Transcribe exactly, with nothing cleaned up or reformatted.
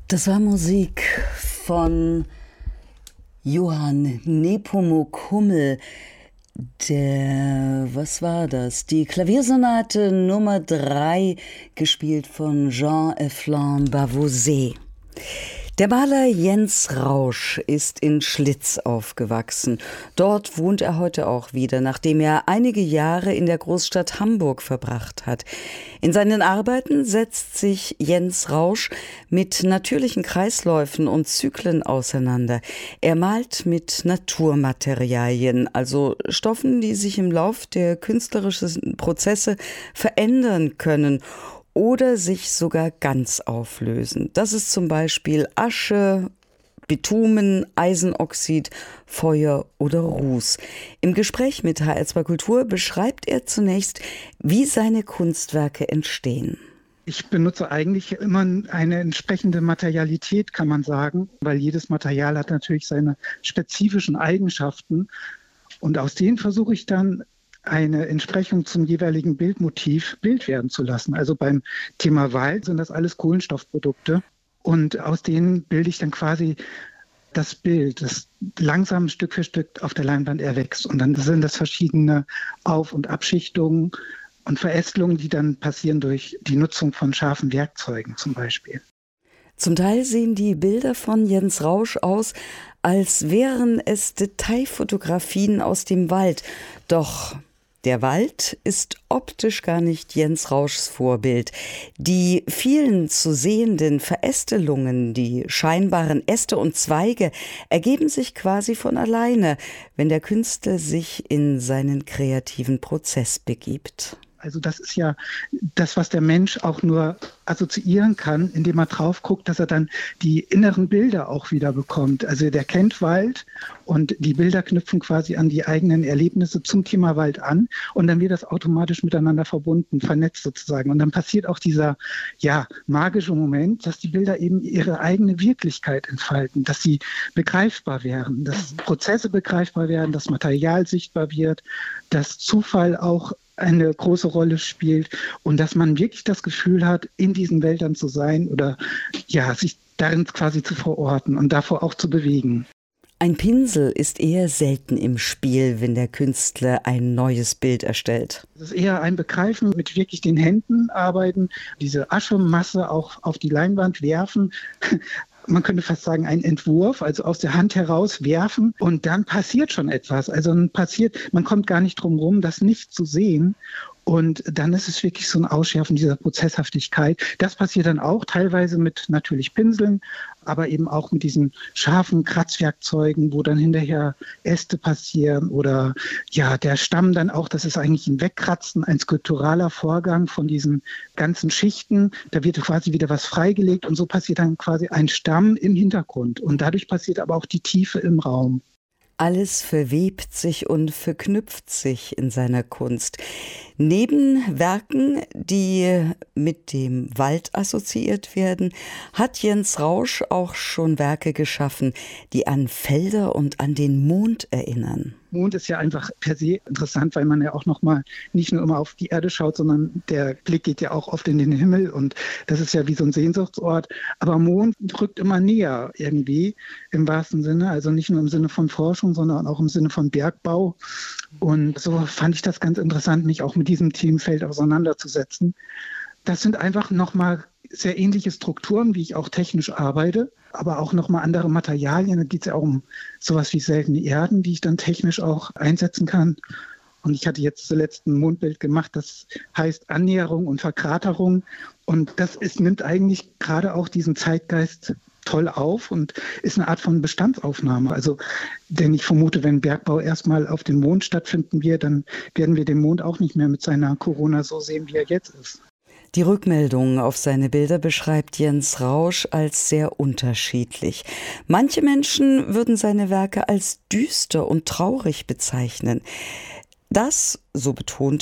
Das war Musik von Johann Nepomuk Hummel. Der, was war das? Die Klaviersonate Nummer drei, gespielt von Jean-Efflin Bavouzet. Der Maler Jens Rausch ist in Schlitz aufgewachsen. Dort wohnt er heute auch wieder, nachdem er einige Jahre in der Großstadt Hamburg verbracht hat. In seinen Arbeiten setzt sich Jens Rausch mit natürlichen Kreisläufen und Zyklen auseinander. Er malt mit Naturmaterialien, also Stoffen, die sich im Lauf der künstlerischen Prozesse verändern können oder sich sogar ganz auflösen. Das ist zum Beispiel Asche, Bitumen, Eisenoxid, Feuer oder Ruß. Im Gespräch mit H R zwei Kultur beschreibt er zunächst, wie seine Kunstwerke entstehen. Ich benutze eigentlich immer eine entsprechende Materialität, kann man sagen, weil jedes Material hat natürlich seine spezifischen Eigenschaften. Und aus denen versuche ich dann eine Entsprechung zum jeweiligen Bildmotiv Bild werden zu lassen. Also beim Thema Wald sind das alles Kohlenstoffprodukte und aus denen bilde ich dann quasi das Bild, das langsam Stück für Stück auf der Leinwand erwächst. Und dann sind das verschiedene Auf- und Abschichtungen und Verästelungen, die dann passieren durch die Nutzung von scharfen Werkzeugen zum Beispiel. Zum Teil sehen die Bilder von Jens Rausch aus, als wären es Detailfotografien aus dem Wald. Doch der Wald ist optisch gar nicht Jens Rauschs Vorbild. Die vielen zu sehenden Verästelungen, die scheinbaren Äste und Zweige, ergeben sich quasi von alleine, wenn der Künstler sich in seinen kreativen Prozess begibt. Also das ist ja das, was der Mensch auch nur assoziieren kann, indem er drauf guckt, dass er dann die inneren Bilder auch wieder bekommt. Also der kennt Wald und die Bilder knüpfen quasi an die eigenen Erlebnisse zum Thema Wald an und dann wird das automatisch miteinander verbunden, vernetzt sozusagen. Und dann passiert auch dieser ja magische Moment, dass die Bilder eben ihre eigene Wirklichkeit entfalten, dass sie begreifbar werden, dass Prozesse begreifbar werden, dass Material sichtbar wird, dass Zufall auch eine große Rolle spielt und dass man wirklich das Gefühl hat, in diesen Wäldern zu sein oder ja, sich darin quasi zu verorten und davor auch zu bewegen. Ein Pinsel ist eher selten im Spiel, wenn der Künstler ein neues Bild erstellt. Es ist eher ein Begreifen, mit wirklich den Händen arbeiten, diese Aschemasse auch auf die Leinwand werfen. Man könnte fast sagen, ein Entwurf, also aus der Hand heraus werfen und dann passiert schon etwas. Also passiert, man kommt gar nicht drum rum, das nicht zu sehen. Und dann ist es wirklich so ein Ausschärfen dieser Prozesshaftigkeit. Das passiert dann auch teilweise mit natürlich Pinseln, aber eben auch mit diesen scharfen Kratzwerkzeugen, wo dann hinterher Äste passieren oder ja, der Stamm dann auch, das ist eigentlich ein Wegkratzen, ein skulpturaler Vorgang von diesen ganzen Schichten. Da wird quasi wieder was freigelegt und so passiert dann quasi ein Stamm im Hintergrund. Und dadurch passiert aber auch die Tiefe im Raum. Alles verwebt sich und verknüpft sich in seiner Kunst. Neben Werken, die mit dem Wald assoziiert werden, hat Jens Rausch auch schon Werke geschaffen, die an Felder und an den Mond erinnern. Mond ist ja einfach per se interessant, weil man ja auch nochmal nicht nur immer auf die Erde schaut, sondern der Blick geht ja auch oft in den Himmel und das ist ja wie so ein Sehnsuchtsort. Aber Mond rückt immer näher irgendwie im wahrsten Sinne, also nicht nur im Sinne von Forschung, sondern auch im Sinne von Bergbau. Und so fand ich das ganz interessant, mich auch mit diesem Themenfeld auseinanderzusetzen. Das sind einfach nochmal sehr ähnliche Strukturen, wie ich auch technisch arbeite, aber auch nochmal andere Materialien. Da geht es ja auch um sowas wie seltene Erden, die ich dann technisch auch einsetzen kann. Und ich hatte jetzt zuletzt ein Mondbild gemacht, das heißt Annäherung und Verkraterung. Und das ist, nimmt eigentlich gerade auch diesen Zeitgeist toll auf und ist eine Art von Bestandsaufnahme. Also, denn ich vermute, wenn Bergbau erstmal auf dem Mond stattfinden wird, dann werden wir den Mond auch nicht mehr mit seiner Corona so sehen, wie er jetzt ist. Die Rückmeldungen auf seine Bilder beschreibt Jens Rausch als sehr unterschiedlich. Manche Menschen würden seine Werke als düster und traurig bezeichnen. Das, so betont